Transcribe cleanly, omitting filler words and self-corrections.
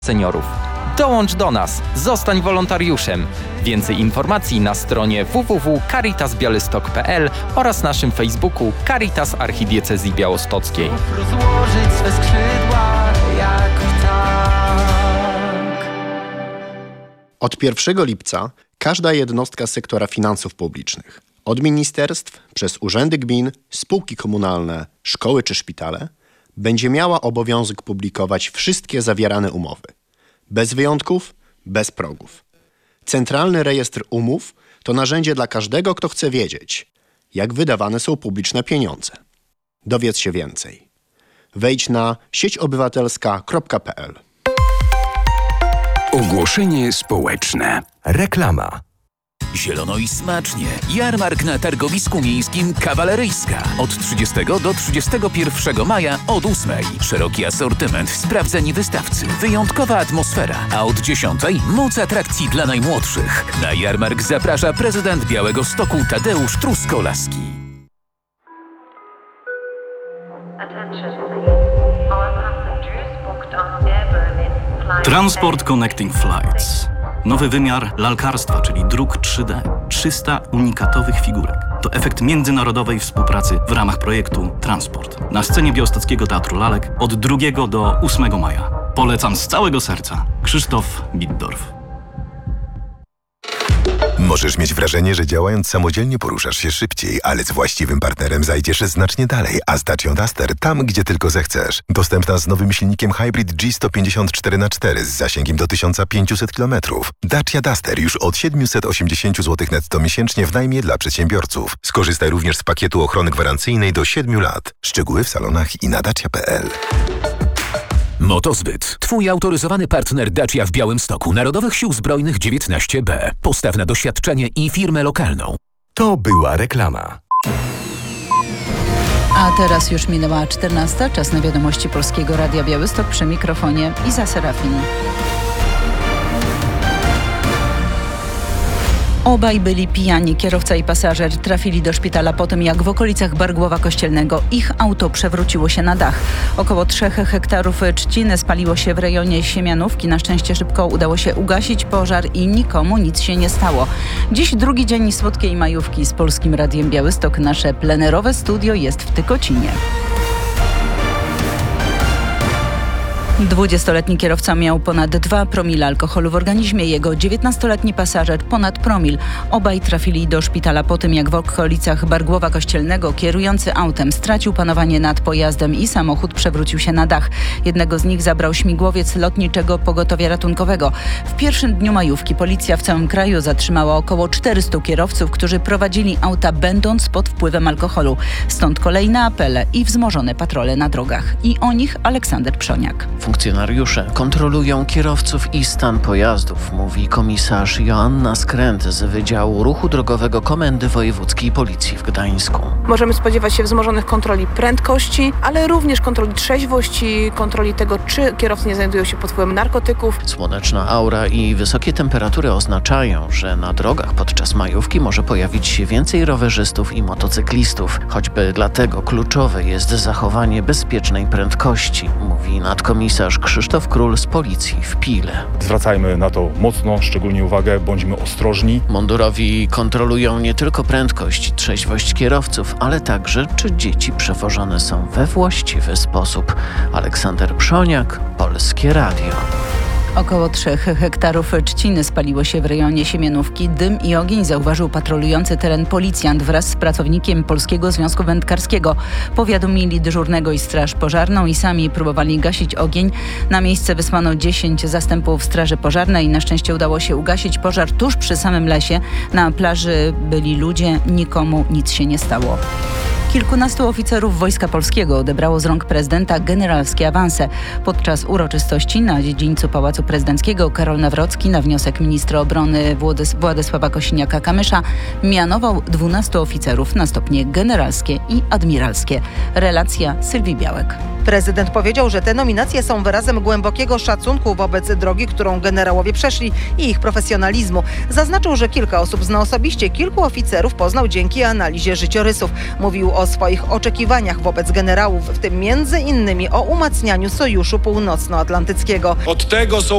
seniorów. Dołącz do nas, zostań wolontariuszem. Więcej informacji na stronie www.caritasbiałystok.pl oraz naszym Facebooku Caritas Archidiecezji Białostockiej. Rozłożyć swe skrzydła jak ptak. Od 1 lipca każda jednostka sektora finansów publicznych, od ministerstw przez urzędy gmin, spółki komunalne, szkoły czy szpitale, będzie miała obowiązek publikować wszystkie zawierane umowy. Bez wyjątków, bez progów. Centralny Rejestr Umów to narzędzie dla każdego, kto chce wiedzieć, jak wydawane są publiczne pieniądze. Dowiedz się więcej. Wejdź na sieciobywatelska.pl. Ogłoszenie społeczne. Reklama. Zielono i smacznie. Jarmark na targowisku miejskim Kawaleryjska. Od 30 do 31 maja od 8. Szeroki asortyment, sprawdzeni wystawcy, wyjątkowa atmosfera. A od 10 moc atrakcji dla najmłodszych. Na jarmark zaprasza prezydent Białegostoku Tadeusz Truskolaski. Transport Connecting Flights. Nowy wymiar lalkarstwa, czyli druk 3D. 300 unikatowych figurek. To efekt międzynarodowej współpracy w ramach projektu Transport. Na scenie Białostockiego Teatru Lalek od 2 do 8 maja. Polecam z całego serca. Krzysztof Biddorf. Możesz mieć wrażenie, że działając samodzielnie poruszasz się szybciej, ale z właściwym partnerem zajdziesz znacznie dalej, a z Dacią Duster tam, gdzie tylko zechcesz. Dostępna z nowym silnikiem Hybrid G154x4 z zasięgiem do 1500 km. Dacia Duster już od 780 zł netto miesięcznie w najmie dla przedsiębiorców. Skorzystaj również z pakietu ochrony gwarancyjnej do 7 lat. Szczegóły w salonach i na dacia.pl. Motozbyt. Twój autoryzowany partner Dacia w Białymstoku. Narodowych Sił Zbrojnych 19B. Postaw na doświadczenie i firmę lokalną. To była reklama. A teraz już minęła 14. Czas na wiadomości Polskiego Radia Białystok, przy mikrofonie Iza Serafin. Obaj byli pijani. Kierowca i pasażer trafili do szpitala po tym, jak w okolicach Bargłowa Kościelnego ich auto przewróciło się na dach. Około 3 hektarów trzciny spaliło się w rejonie Siemianówki. Na szczęście szybko udało się ugasić pożar i nikomu nic się nie stało. Dziś drugi dzień słodkiej majówki z Polskim Radiem Białystok. Nasze plenerowe studio jest w Tykocinie. 20-letni kierowca miał ponad 2 promile alkoholu w organizmie. Jego 19-letni pasażer ponad promil. Obaj trafili do szpitala po tym, jak w okolicach Bargłowa Kościelnego kierujący autem stracił panowanie nad pojazdem i samochód przewrócił się na dach. Jednego z nich zabrał śmigłowiec Lotniczego Pogotowia Ratunkowego. W pierwszym dniu majówki policja w całym kraju zatrzymała około 400 kierowców, którzy prowadzili auta będąc pod wpływem alkoholu. Stąd kolejne apele i wzmożone patrole na drogach. I o nich Aleksander Przoniak. Funkcjonariusze kontrolują kierowców i stan pojazdów, mówi komisarz Joanna Skręt z Wydziału Ruchu Drogowego Komendy Wojewódzkiej Policji w Gdańsku. Możemy spodziewać się wzmożonych kontroli prędkości, ale również kontroli trzeźwości, kontroli tego, czy kierowcy nie znajdują się pod wpływem narkotyków. Słoneczna aura i wysokie temperatury oznaczają, że na drogach podczas majówki może pojawić się więcej rowerzystów i motocyklistów. Choćby dlatego kluczowe jest zachowanie bezpiecznej prędkości, mówi nadkomisarz Krzysztof Król z Policji w Pile. Zwracajmy na to mocno, szczególnie uwagę, bądźmy ostrożni. Mundurowi kontrolują nie tylko prędkość i trzeźwość kierowców, ale także, czy dzieci przewożone są we właściwy sposób. Aleksander Przoniak, Polskie Radio. Około 3 hektarów trzciny spaliło się w rejonie Siemianówki. Dym i ogień zauważył patrolujący teren policjant wraz z pracownikiem Polskiego Związku Wędkarskiego. Powiadomili dyżurnego i straż pożarną i sami próbowali gasić ogień. Na miejsce wysłano 10 zastępów straży pożarnej. Na szczęście udało się ugasić pożar tuż przy samym lesie. Na plaży byli ludzie, nikomu nic się nie stało. Kilkunastu oficerów Wojska Polskiego odebrało z rąk prezydenta generalskie awanse. Podczas uroczystości na dziedzińcu Pałacu Prezydenckiego Karol Nawrocki na wniosek ministra obrony Władysława Kosiniaka-Kamysza mianował 12 oficerów na stopnie generalskie i admiralskie. Relacja Sylwii Białek. Prezydent powiedział, że te nominacje są wyrazem głębokiego szacunku wobec drogi, którą generałowie przeszli i ich profesjonalizmu. Zaznaczył, że kilka osób zna osobiście, kilku oficerów poznał dzięki analizie życiorysów. Mówił o swoich oczekiwaniach wobec generałów, w tym między innymi o umacnianiu Sojuszu Północnoatlantyckiego. Od tego są